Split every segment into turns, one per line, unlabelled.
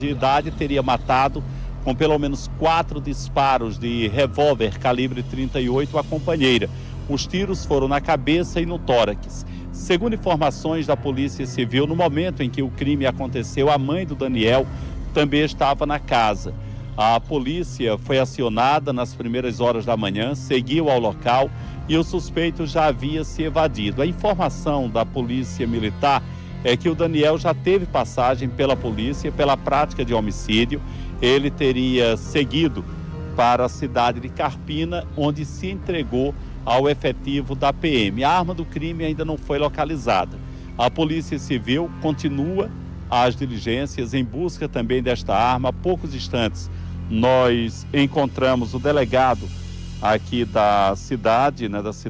de idade teria matado com pelo menos 4 disparos de revólver calibre 38 a companheira. Os tiros foram na cabeça e no tórax. Segundo informações da Polícia Civil, no momento em que o crime aconteceu, a mãe do Daniel também estava na casa. A polícia foi acionada nas primeiras horas da manhã, seguiu ao local e o suspeito já havia se evadido. A informação da Polícia Militar é que o Daniel já teve passagem pela polícia pela prática de homicídio. Ele teria seguido para a cidade de Carpina, onde se entregou ao efetivo da PM. A arma do crime ainda não foi localizada. A Polícia Civil continua as diligências em busca também desta arma. Há poucos instantes nós encontramos o delegado aqui da cidade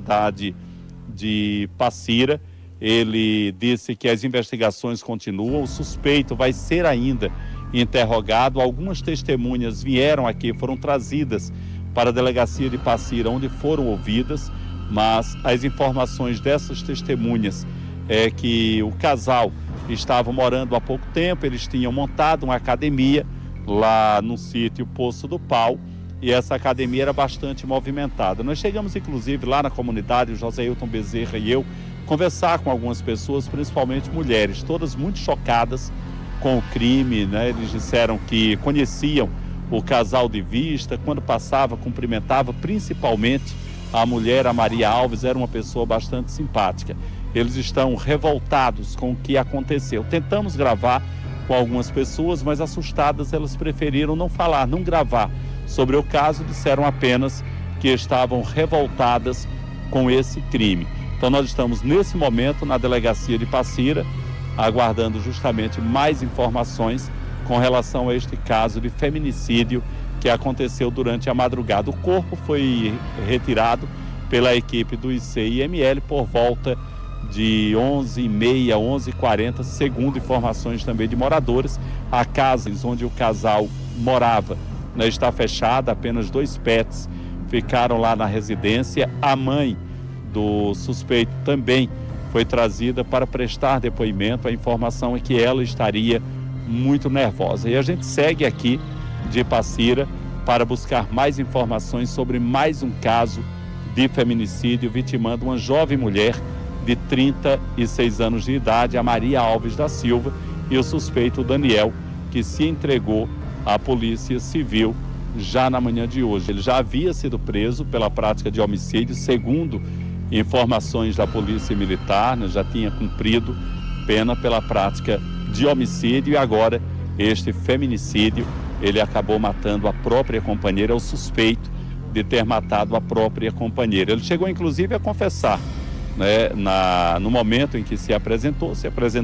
de Passira. Ele disse que as investigações continuam, o suspeito vai ser ainda interrogado. Algumas testemunhas vieram aqui, foram trazidas para a delegacia de Passira, onde foram ouvidas, mas as informações dessas testemunhas é que o casal estava morando há pouco tempo, eles tinham montado uma academia lá no sítio Poço do Pau, e essa academia era bastante movimentada. Nós chegamos inclusive lá na comunidade, o José Hilton Bezerra e eu, conversar com algumas pessoas, principalmente mulheres, todas muito chocadas com o crime, né? Eles disseram que conheciam o casal de vista, quando passava, cumprimentava, principalmente a mulher, a Maria Alves, era uma pessoa bastante simpática. Eles estão revoltados com o que aconteceu. Tentamos gravar com algumas pessoas, mas assustadas elas preferiram não falar, não gravar sobre o caso, disseram apenas que estavam revoltadas com esse crime. Então nós estamos nesse momento na delegacia de Passira, aguardando justamente mais informações com relação a este caso de feminicídio que aconteceu durante a madrugada. O corpo foi retirado pela equipe do ICIML por volta de 11h30, 11h40, segundo informações também de moradores. A casa onde o casal morava, né, está fechada, apenas 2 pets ficaram lá na residência. A mãe do suspeito também foi trazida para prestar depoimento. A informação é que ela estaria muito nervosa. E a gente segue aqui de Passira para buscar mais informações sobre mais um caso de feminicídio vitimando uma jovem mulher de 36 anos de idade, a Maria Alves da Silva, e o suspeito Daniel, que se entregou à Polícia Civil já na manhã de hoje. Ele já havia sido preso pela prática de homicídio, segundo informações da Polícia Militar, né, já tinha cumprido pena pela prática de homicídio, e agora este feminicídio. Ele acabou matando a própria companheira, é o suspeito de ter matado a própria companheira. Ele chegou inclusive a confessar, né, no momento em que se apresentou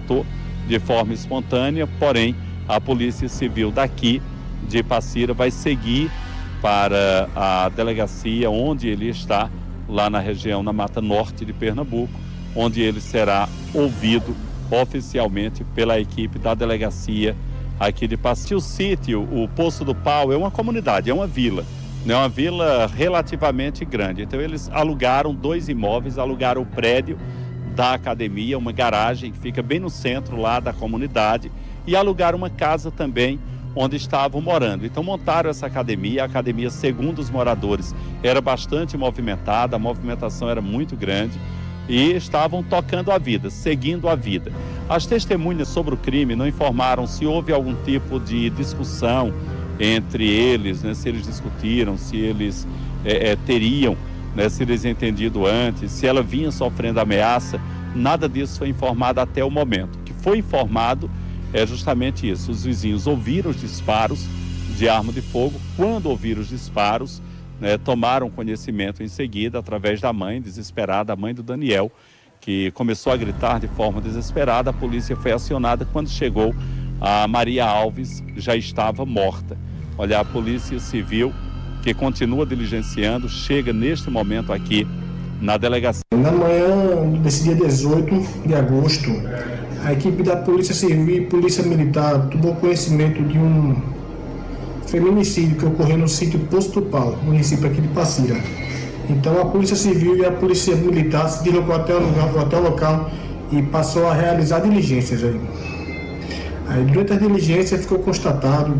de forma espontânea, porém a Polícia Civil daqui de Passira vai seguir para a delegacia onde ele está, lá na região, na Mata Norte de Pernambuco, onde ele será ouvido oficialmente pela equipe da delegacia aqui de Passira. O sítio, o Poço do Pau, é uma comunidade, é uma vila, né? Uma vila relativamente grande. Então eles alugaram 2 imóveis, alugaram o prédio da academia, uma garagem que fica bem no centro lá da comunidade, e alugaram uma casa também onde estavam morando. Então montaram essa academia. A academia, segundo os moradores, era bastante movimentada, a movimentação era muito grande, e estavam tocando a vida, seguindo a vida. As testemunhas sobre o crime não informaram se houve algum tipo de discussão entre eles, né, se eles discutiram, se eles teriam, né, se desentendido antes, se ela vinha sofrendo ameaça. Nada disso foi informado até o momento. O que foi informado é justamente isso: os vizinhos ouviram os disparos de arma de fogo. Quando ouviram os disparos, né, tomaram conhecimento em seguida, através da mãe desesperada, a mãe do Daniel, que começou a gritar de forma desesperada. A polícia foi acionada. Quando chegou, a Maria Alves já estava morta. Olha, a Polícia Civil, que continua diligenciando, chega neste momento aqui na delegacia.
Na manhã desse dia 18 de agosto, a equipe da Polícia Civil e Polícia Militar tomou conhecimento de um feminicídio que ocorreu no sítio Poço do Pau, município aqui de Passira. Então a Polícia Civil e a Polícia Militar se deslocou até o local e passou a realizar diligências aí. Aí, durante a diligência ficou constatado